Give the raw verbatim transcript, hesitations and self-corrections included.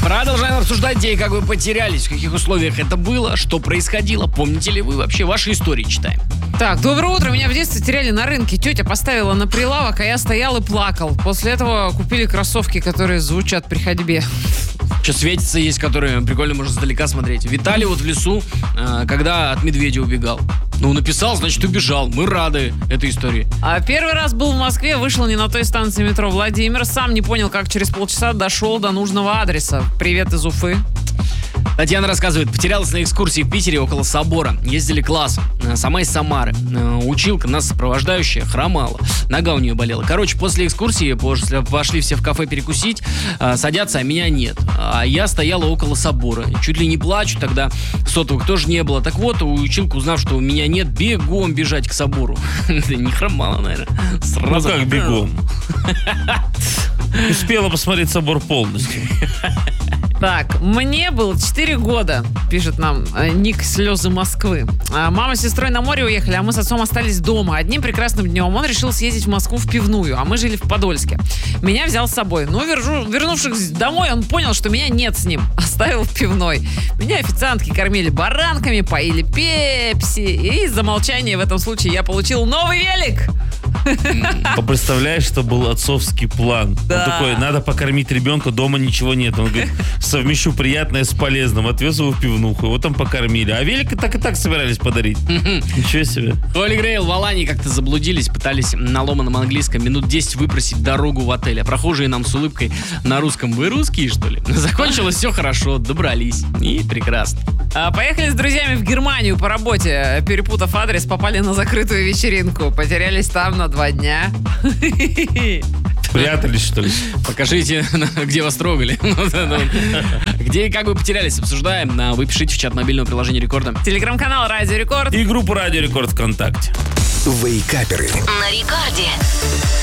Продолжаем обсуждать, где и как вы потерялись, в каких условиях это было, что происходило. Помните ли вы вообще? Ваши истории читаем. Так, доброе утро. Меня в детстве теряли на рынке. Тетя поставила на прилавок, а я стоял и плакал. После этого купили кроссовки, которые звучат при ходьбе. Что светится есть, которые прикольно можно издалека смотреть. Виталий вот в лесу, когда от медведя убегал. Ну, написал, значит, убежал. Мы рады этой истории. А первый раз был в Москве, вышел не на той станции метро Владимир. Сам не понял, как через полчаса дошел до нужного адреса. Привет из Уфы. Татьяна рассказывает, потерялась на экскурсии в Питере около собора. Ездили классом. Сама из Самары. Училка, нас сопровождающая, хромала. Нога у нее болела. Короче, после экскурсии после, пошли все в кафе перекусить. Садятся, а меня нет. А я стояла около собора. Чуть ли не плачу, тогда сотовых тоже не было. Так вот, училка, узнав, что меня нет, бегом бежать к собору. Не хромала, наверное. Сразу. Ну как бегом? Успела посмотреть собор полностью. Так, мне было четыре года, пишет нам э, ник «Слезы Москвы». А мама с сестрой на море уехали, а мы с отцом остались дома. Одним прекрасным днем он решил съездить в Москву в пивную, а мы жили в Подольске. Меня взял с собой. Но вержу, вернувшись домой, он понял, что меня нет с ним. Оставил в пивной. Меня официантки кормили баранками, поили пепси. И из-за молчания в этом случае я получил новый велик. Представляешь, что был отцовский план. Да. Он такой, надо покормить ребенка, дома ничего нет. Он говорит, совмещу приятное с полезным. Отвез его в пивнуху, его там покормили. А велик так и так собирались подарить. Ничего себе. Холли Грейл в Алании как-то заблудились, пытались на ломаном английском минут десять выпросить дорогу в отель. А прохожие нам с улыбкой на русском: вы русские, что ли? Закончилось все хорошо, добрались. И прекрасно. А, поехали с друзьями в Германию по работе. Перепутав адрес, попали на закрытую вечеринку. Потерялись там на два дня. Прятались, что ли? Покажите, где вас трогали. Где и как вы потерялись, обсуждаем. Вы пишите в чат мобильного приложения Рекорда. Телеграм-канал Радио Рекорд. И группу Радио Рекорд ВКонтакте. Вейкаперы. На Рекорде.